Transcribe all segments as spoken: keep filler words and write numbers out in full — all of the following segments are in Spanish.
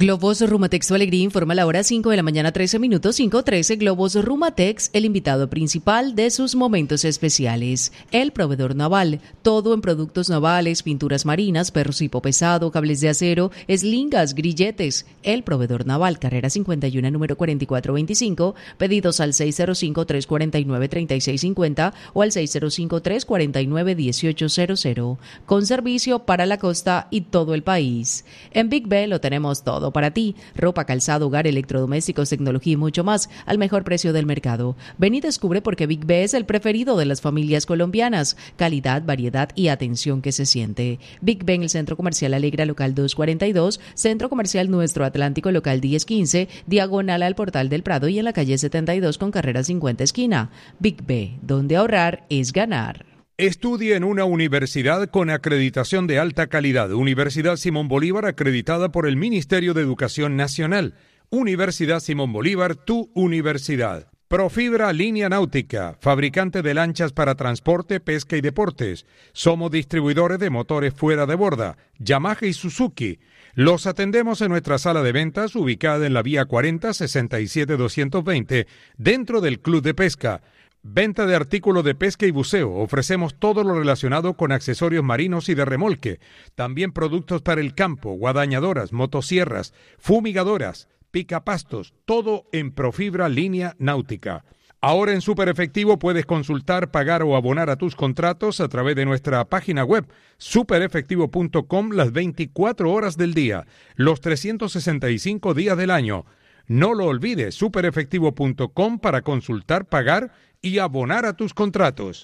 Globos Rumatex Tu Alegría informa a la hora cinco de la mañana, trece minutos, cinco trece. Globos Rumatex, el invitado principal de sus momentos especiales. El proveedor naval, todo en productos navales, pinturas marinas, perro cipo pesado, cables de acero, eslingas, grilletes. El proveedor naval, carrera cincuenta y uno, número cuarenta y cuatro veinticinco. Pedidos al seis cero cinco, tres cuatro nueve, tres seis cinco cero o al seis cero cinco, tres cuatro nueve, uno ocho cero cero. Con servicio para la costa y todo el país. En Big B lo tenemos todo para ti: ropa, calzado, hogar, electrodomésticos, tecnología y mucho más al mejor precio del mercado. Ven y descubre por qué Big B es el preferido de las familias colombianas. Calidad, variedad y atención que se siente. Big B en el Centro Comercial Alegra, local doscientos cuarenta y dos, Centro Comercial Nuestro Atlántico, local diez quince, diagonal al Portal del Prado y en la calle setenta y dos con carrera cincuenta esquina. Big B, donde ahorrar es ganar. Estudie en una universidad con acreditación de alta calidad. Universidad Simón Bolívar, acreditada por el Ministerio de Educación Nacional. Universidad Simón Bolívar, tu universidad. Profibra Línea Náutica, fabricante de lanchas para transporte, pesca y deportes. Somos distribuidores de motores fuera de borda, Yamaha y Suzuki. Los atendemos en nuestra sala de ventas, ubicada en la vía cuarenta, sesenta y siete doscientos veinte, dentro del Club de Pesca. Venta de artículos de pesca y buceo. Ofrecemos todo lo relacionado con accesorios marinos y de remolque. También productos para el campo, guadañadoras, motosierras, fumigadoras, picapastos, todo en Profibra Línea Náutica. Ahora en Super Efectivo puedes consultar, pagar o abonar a tus contratos a través de nuestra página web super efectivo punto com las veinticuatro horas del día, los trescientos sesenta y cinco días del año. No lo olvides, super efectivo punto com para consultar, pagar y abonar a tus contratos.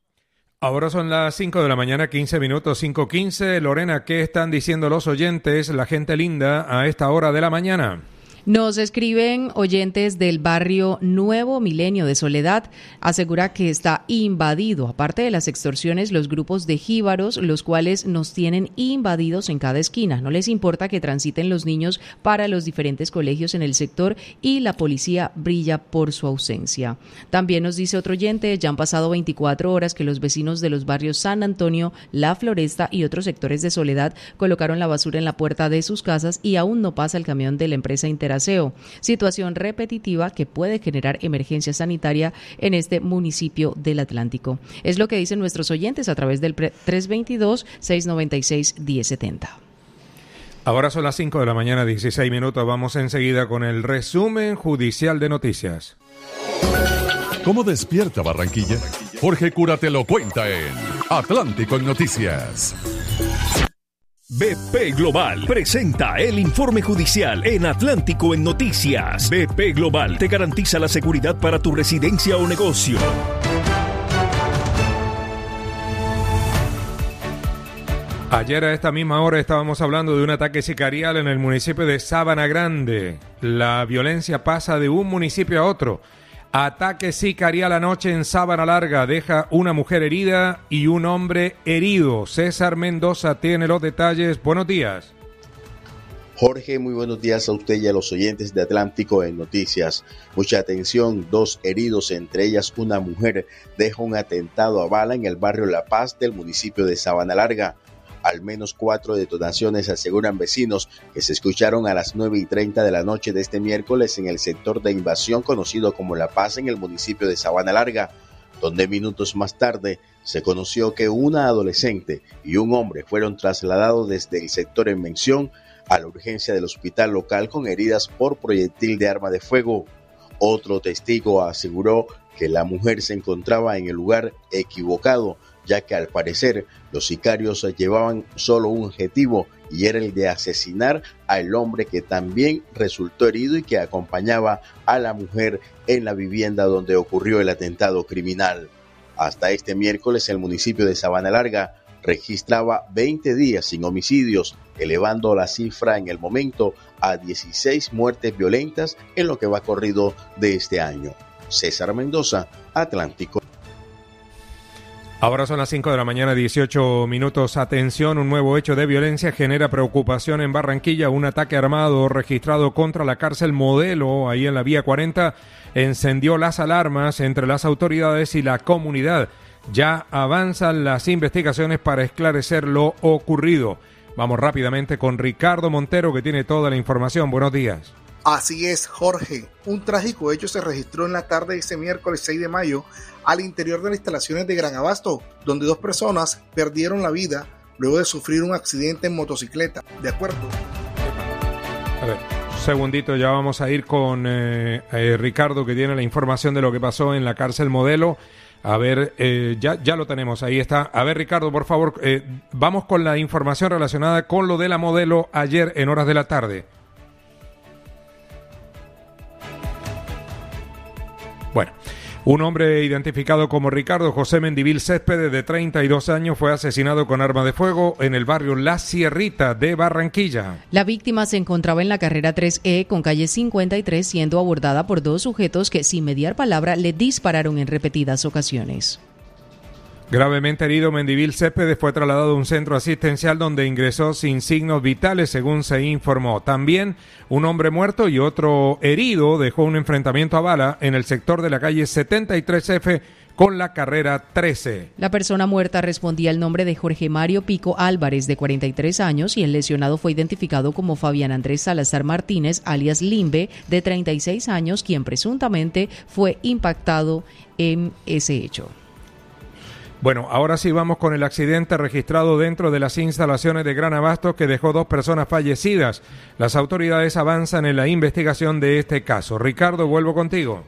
Ahora son las cinco de la mañana, quince minutos, cinco quince. Lorena, ¿qué están diciendo los oyentes, la gente linda, a esta hora de la mañana? Nos escriben oyentes del barrio Nuevo Milenio de Soledad, asegura que está invadido, aparte de las extorsiones, los grupos de jíbaros, los cuales nos tienen invadidos en cada esquina. No les importa que transiten los niños para los diferentes colegios en el sector y la policía brilla por su ausencia. También nos dice otro oyente, ya han pasado veinticuatro horas que los vecinos de los barrios San Antonio, La Floresta y otros sectores de Soledad colocaron la basura en la puerta de sus casas y aún no pasa el camión de la empresa Interaseo. Situación repetitiva que puede generar emergencia sanitaria en este municipio del Atlántico. Es lo que dicen nuestros oyentes a través del tres dos dos, seis nueve seis, uno cero siete cero. Ahora son las cinco de la mañana, dieciséis minutos. Vamos enseguida con el resumen judicial de noticias. ¿Cómo despierta Barranquilla? Jorge Cura te lo cuenta en Atlántico en Noticias. B P Global presenta el informe judicial en Atlántico en Noticias. B P Global te garantiza la seguridad para tu residencia o negocio. Ayer a esta misma hora estábamos hablando de un ataque sicarial en el municipio de Sabana Grande. La violencia pasa de un municipio a otro. Ataque sicarial anoche en Sabana Larga, deja una mujer herida y un hombre herido. César Mendoza tiene los detalles. Buenos días. Jorge, muy buenos días a usted y a los oyentes de Atlántico en Noticias. Mucha atención, dos heridos, entre ellas una mujer, deja un atentado a bala en el barrio La Paz del municipio de Sabana Larga. Al menos cuatro detonaciones aseguran vecinos que se escucharon a las nueve y treinta de la noche de este miércoles en el sector de invasión conocido como La Paz en el municipio de Sabana Larga, donde minutos más tarde se conoció que una adolescente y un hombre fueron trasladados desde el sector en mención a la urgencia del hospital local con heridas por proyectil de arma de fuego. Otro testigo aseguró que la mujer se encontraba en el lugar equivocado, ya que al parecer los sicarios llevaban solo un objetivo y era el de asesinar al hombre que también resultó herido y que acompañaba a la mujer en la vivienda donde ocurrió el atentado criminal. Hasta este miércoles el municipio de Sabana Larga registraba veinte días sin homicidios, elevando la cifra en el momento a dieciséis muertes violentas en lo que va corrido de este año. César Mendoza, Atlántico. Ahora son las cinco de la mañana, dieciocho minutos. Atención, un nuevo hecho de violencia genera preocupación en Barranquilla. Un ataque armado registrado contra la cárcel Modelo, ahí en la vía cuarenta, encendió las alarmas entre las autoridades y la comunidad. Ya avanzan las investigaciones para esclarecer lo ocurrido. Vamos rápidamente con Ricardo Montero, que tiene toda la información. Buenos días. Así es, Jorge. Un trágico hecho se registró en la tarde de este miércoles seis de mayo al interior de las instalaciones de Gran Abasto, donde dos personas perdieron la vida luego de sufrir un accidente en motocicleta. De acuerdo. A ver, un segundito, ya vamos a ir con eh, eh, Ricardo, que tiene la información de lo que pasó en la cárcel Modelo. A ver, eh, ya, ya lo tenemos, ahí está. A ver, Ricardo, por favor, eh, vamos con la información relacionada con lo de la Modelo ayer en horas de la tarde. Bueno, un hombre identificado como Ricardo José Mendivil Céspedes, de treinta y dos años, fue asesinado con arma de fuego en el barrio La Sierrita de Barranquilla. La víctima se encontraba en la carrera tres E con calle cincuenta y tres, siendo abordada por dos sujetos que, sin mediar palabra, le dispararon en repetidas ocasiones. Gravemente herido, Mendivil Céspedes fue trasladado a un centro asistencial donde ingresó sin signos vitales, según se informó. También un hombre muerto y otro herido dejó un enfrentamiento a bala en el sector de la calle setenta y tres F con la carrera trece. La persona muerta respondía el nombre de Jorge Mario Pico Álvarez, de cuarenta y tres años, y el lesionado fue identificado como Fabián Andrés Salazar Martínez, alias Limbe, de treinta y seis años, quien presuntamente fue impactado en ese hecho. Bueno, ahora sí vamos con el accidente registrado dentro de las instalaciones de Gran Abasto, que dejó dos personas fallecidas. Las autoridades avanzan en la investigación de este caso. Ricardo, vuelvo contigo.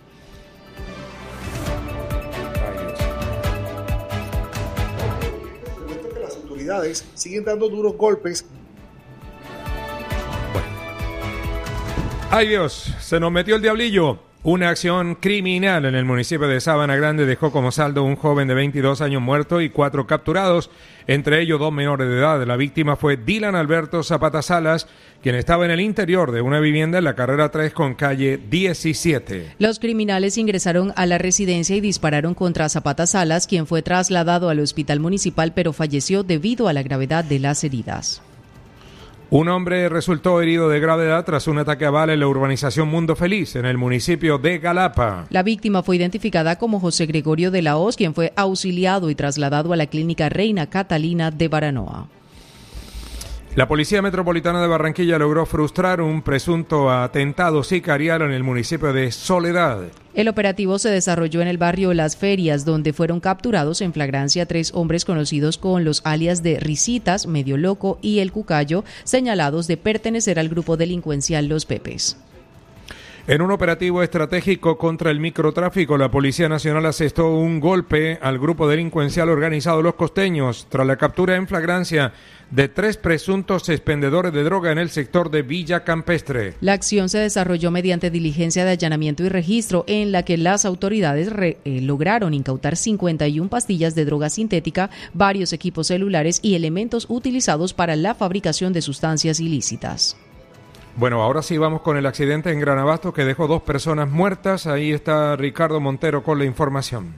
Las autoridades siguen dando duros golpes. Bueno. ¡Ay, Dios! Se nos metió el diablillo. Una acción criminal en el municipio de Sabana Grande dejó como saldo un joven de veintidós años muerto y cuatro capturados, entre ellos dos menores de edad. La víctima fue Dylan Alberto Zapata Salas, quien estaba en el interior de una vivienda en la carrera tres con calle diecisiete. Los criminales ingresaron a la residencia y dispararon contra Zapata Salas, quien fue trasladado al hospital municipal, pero falleció debido a la gravedad de las heridas. Un hombre resultó herido de gravedad tras un ataque a bala en la urbanización Mundo Feliz, en el municipio de Galapa. La víctima fue identificada como José Gregorio de la Hoz, quien fue auxiliado y trasladado a la clínica Reina Catalina de Baranoa. La Policía Metropolitana de Barranquilla logró frustrar un presunto atentado sicarial en el municipio de Soledad. El operativo se desarrolló en el barrio Las Ferias, donde fueron capturados en flagrancia tres hombres conocidos con los alias de Risitas, Medio Loco y El Cucayo, señalados de pertenecer al grupo delincuencial Los Pepes. En un operativo estratégico contra el microtráfico, la Policía Nacional asestó un golpe al grupo delincuencial organizado Los Costeños, tras la captura en flagrancia de tres presuntos expendedores de droga en el sector de Villa Campestre. La acción se desarrolló mediante diligencia de allanamiento y registro, en la que las autoridades re, eh, lograron incautar cincuenta y una pastillas de droga sintética, varios equipos celulares y elementos utilizados para la fabricación de sustancias ilícitas. Bueno, ahora sí vamos con el accidente en Gran Abasto, que dejó dos personas muertas. Ahí está Ricardo Montero con la información.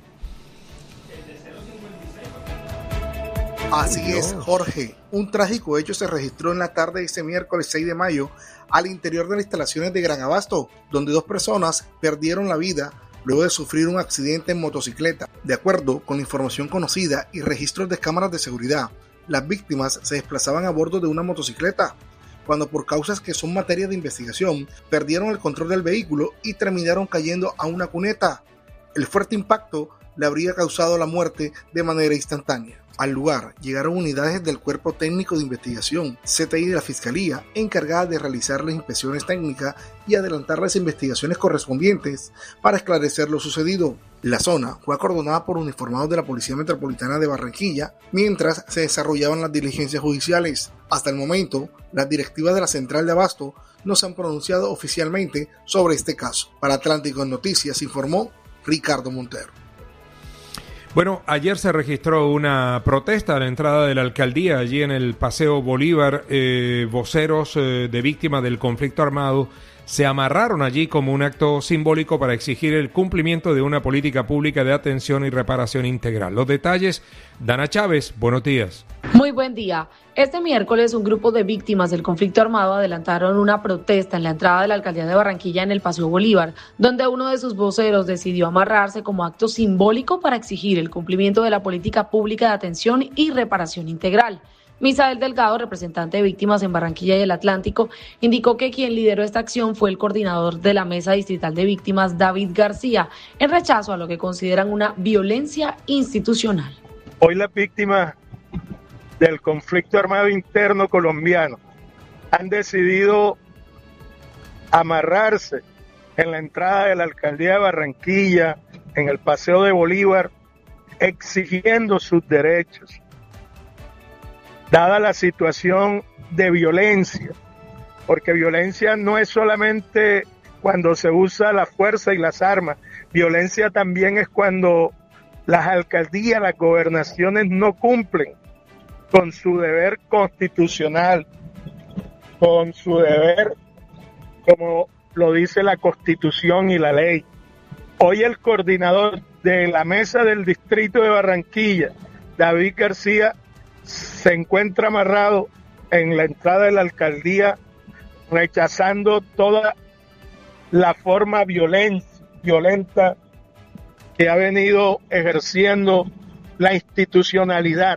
Así es, Jorge. Un trágico hecho se registró en la tarde de este miércoles seis de mayo al interior de las instalaciones de Gran Abasto, donde dos personas perdieron la vida luego de sufrir un accidente en motocicleta. De acuerdo con la información conocida y registros de cámaras de seguridad, las víctimas se desplazaban a bordo de una motocicleta, cuando por causas que son materia de investigación, perdieron el control del vehículo y terminaron cayendo a una cuneta. El fuerte impacto le habría causado la muerte de manera instantánea. Al lugar llegaron unidades del Cuerpo Técnico de Investigación, C T I de la Fiscalía, encargadas de realizar las inspecciones técnicas y adelantar las investigaciones correspondientes para esclarecer lo sucedido. La zona fue acordonada por uniformados de la Policía Metropolitana de Barranquilla mientras se desarrollaban las diligencias judiciales. Hasta el momento, las directivas de la Central de Abasto no se han pronunciado oficialmente sobre este caso. Para Atlántico en Noticias informó Ricardo Montero. Bueno, ayer se registró una protesta a la entrada de la alcaldía, allí en el Paseo Bolívar. Eh, voceros eh, de víctimas del conflicto armado se amarraron allí como un acto simbólico para exigir el cumplimiento de una política pública de atención y reparación integral. Los detalles, Dana Chávez, buenos días. Muy buen día. Este miércoles un grupo de víctimas del conflicto armado adelantaron una protesta en la entrada de la alcaldía de Barranquilla en el Paseo Bolívar, donde uno de sus voceros decidió amarrarse como acto simbólico para exigir el cumplimiento de la política pública de atención y reparación integral. Misael Delgado, representante de víctimas en Barranquilla y el Atlántico, indicó que quien lideró esta acción fue el coordinador de la Mesa Distrital de Víctimas, David García, en rechazo a lo que consideran una violencia institucional. Hoy las víctimas del conflicto armado interno colombiano han decidido amarrarse en la entrada de la alcaldía de Barranquilla, en el Paseo de Bolívar, exigiendo sus derechos. Dada la situación de violencia, porque violencia no es solamente cuando se usa la fuerza y las armas, violencia también es cuando las alcaldías, las gobernaciones no cumplen con su deber constitucional, con su deber, como lo dice la Constitución y la ley. Hoy el coordinador de la Mesa del Distrito de Barranquilla, David García, se encuentra amarrado en la entrada de la alcaldía, rechazando toda la forma violenta, violenta que ha venido ejerciendo la institucionalidad,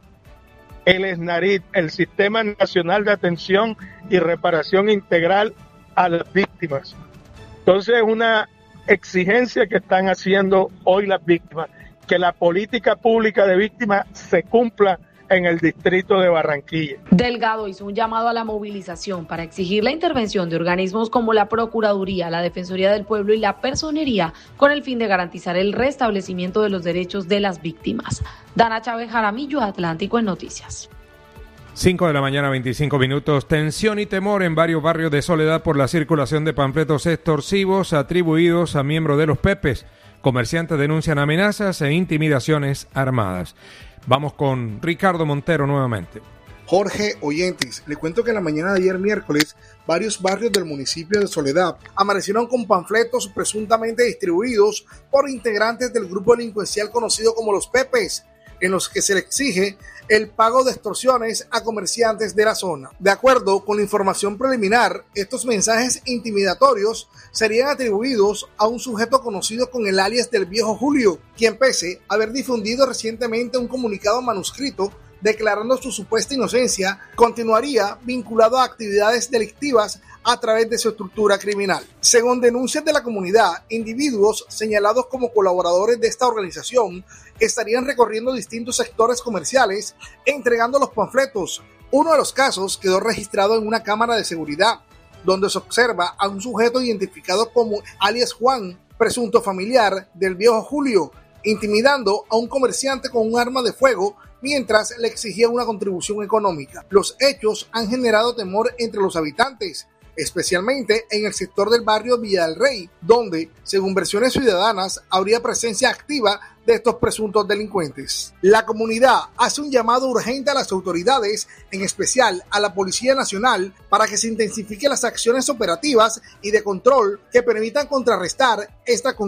el ESNARIT, el Sistema Nacional de Atención y Reparación Integral a las Víctimas. Entonces es una exigencia que están haciendo hoy las víctimas, que la política pública de víctimas se cumpla en el distrito de Barranquilla. Delgado hizo un llamado a la movilización para exigir la intervención de organismos como la Procuraduría, la Defensoría del Pueblo y la Personería con el fin de garantizar el restablecimiento de los derechos de las víctimas. Dana Chávez Jaramillo, Atlántico en Noticias. cinco de la mañana, veinticinco minutos. Tensión y temor en varios barrios de Soledad por la circulación de panfletos extorsivos atribuidos a miembros de los Pepes. Comerciantes denuncian amenazas e intimidaciones armadas. Vamos con Ricardo Montero nuevamente. Jorge, oyentes, le cuento que en la mañana de ayer miércoles, varios barrios del municipio de Soledad amanecieron con panfletos presuntamente distribuidos por integrantes del grupo delincuencial conocido como los Pepes, en los que se le exige el pago de extorsiones a comerciantes de la zona. De acuerdo con la información preliminar, estos mensajes intimidatorios serían atribuidos a un sujeto conocido con el alias del Viejo Julio, quien pese a haber difundido recientemente un comunicado manuscrito declarando su supuesta inocencia, continuaría vinculado a actividades delictivas a través de su estructura criminal. Según denuncias de la comunidad, individuos señalados como colaboradores de esta organización estarían recorriendo distintos sectores comerciales entregando los panfletos. Uno de los casos quedó registrado en una cámara de seguridad, donde se observa a un sujeto identificado como alias Juan, presunto familiar del Viejo Julio, intimidando a un comerciante con un arma de fuego mientras le exigía una contribución económica. Los hechos han generado temor entre los habitantes, especialmente en el sector del barrio Villa del Rey, donde, según versiones ciudadanas, habría presencia activa de estos presuntos delincuentes. La comunidad hace un llamado urgente a las autoridades, en especial a la Policía Nacional, para que se intensifiquen las acciones operativas y de control que permitan contrarrestar esta conducta